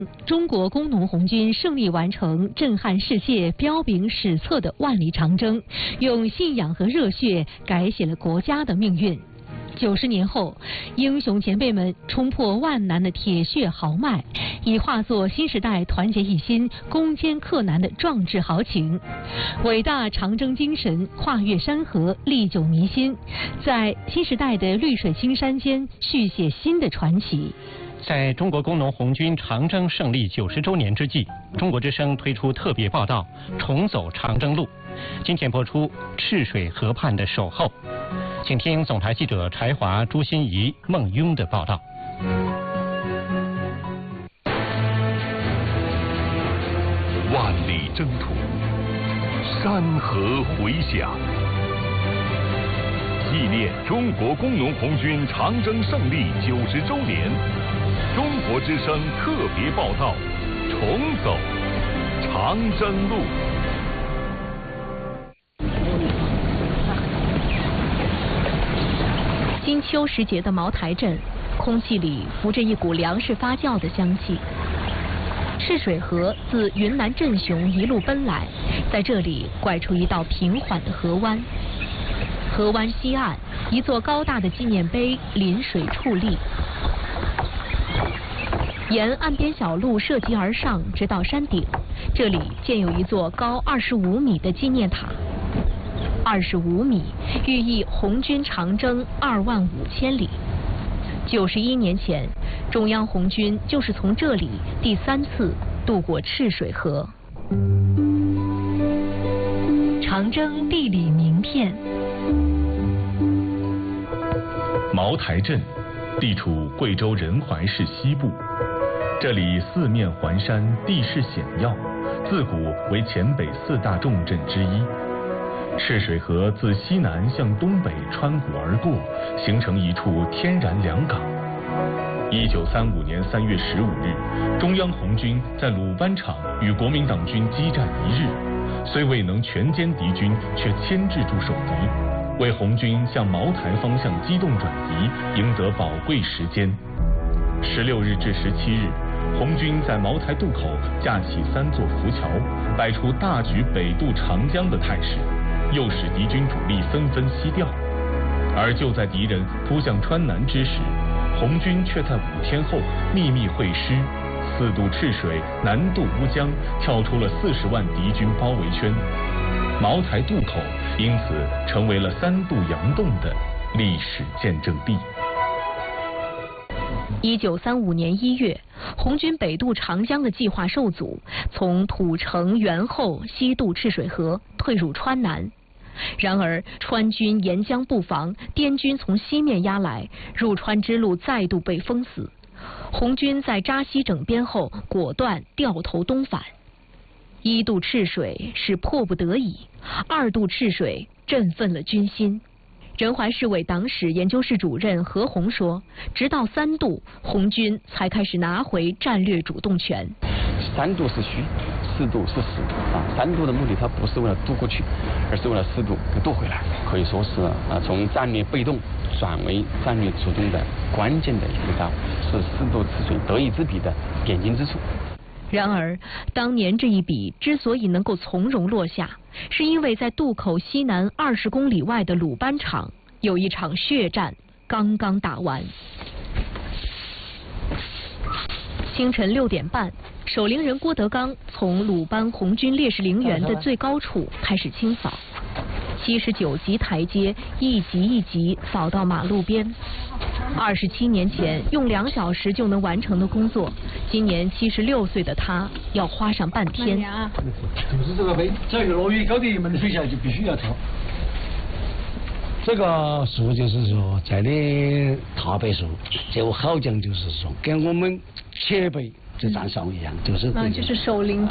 中国工农红军胜利完成震撼世界、彪炳史册的万里长征，用信仰和热血改写了国家的命运。90年后，英雄前辈们冲破万难的铁血豪迈，已化作新时代团结一心、攻坚克难的壮志豪情。伟大长征精神跨越山河，历久弥新，在新时代的绿水青山间续写新的传奇。 在中国工农红军长征胜利90周年之际，中国之声推出特别报道《重走长征路》。今天播出赤水河畔的守候，请听总台记者柴华、朱心怡、孟雍的报道。 万里征途，山河回响，纪念中国工农红军长征胜利90周年。中国之声特别报道：重走长征路。 金秋时节的茅台镇，空气里浮着一股粮食发酵的香气。赤水河自云南镇雄一路奔来，在这里拐出一道平缓的河湾。河湾西岸，一座高大的纪念碑临水矗立。沿岸边小路涉级而上，直到山顶，这里建有一座高25米的纪念塔。25米，寓意红军长征25000里。91年前，中央红军就是从这里第3次渡过赤水河。长征地理名片。 茅台镇地处贵州仁怀市西部，这里四面环山，地势险要，自古为黔北4大重镇之一。赤水河自西南向东北穿谷而过，形成一处天然良港。1935年3月15日，中央红军在鲁班场与国民党军激战1日，虽未能全歼敌军，却牵制住守敌，为红军向茅台方向机动转移赢得宝贵时间。16日至17日，红军在茅台渡口架起3座浮桥，摆出大举北渡长江的态势，诱使敌军主力纷纷西调。而就在敌人扑向川南之时，红军却在5天后秘密会师，4渡赤水，南渡乌江，跳出了40万敌军包围圈。茅台渡口因此成为了3渡洋洞的历史见证地。 1935年1月，红军北渡长江的计划受阻，从土城、元后西渡赤水河，退入川南。然而川军沿江布防，滇军从西面压来，入川之路再度被封死。红军在扎西整编后，果断掉头东返。1渡赤水是迫不得已，2渡赤水振奋了军心。仁怀市委党史研究室主任何鸿说，直到3渡，红军才开始拿回战略主动权。 3渡是虚，4渡是实啊。3渡的目的，它不是为了渡过去，而是为了4渡给渡回来。可以说是从战略被动转为战略主动的关键的一刀，是4渡赤水得一之笔的点睛之处。 然而，当年这一笔之所以能够从容落下，是因为在渡口西南20公里外的鲁班场，有一场血战刚刚打完。清晨6点半，守陵人郭德纲从鲁班红军烈士陵园的最高处开始清扫，79级台阶一级一级扫到马路边。27年前用2小时就能完成的工作，今年76岁的他要花上半天。 就是这个碑，这个落雨高的门水下就必须要跳。这个树就是说栽的大柏树，就好讲就是说跟我们前辈这站上一样，就是就是守陵